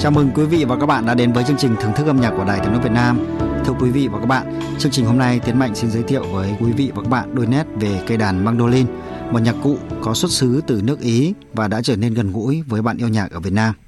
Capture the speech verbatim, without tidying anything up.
Chào mừng quý vị và các bạn đã đến với chương trình Thưởng thức âm nhạc của Đài Tiếng nói Việt Nam. Thưa quý vị và các bạn, chương trình hôm nay Tiến Mạnh xin giới thiệu với quý vị và các bạn đôi nét về cây đàn mandolin, một nhạc cụ có xuất xứ từ nước Ý và đã trở nên gần gũi với bạn yêu nhạc ở Việt Nam.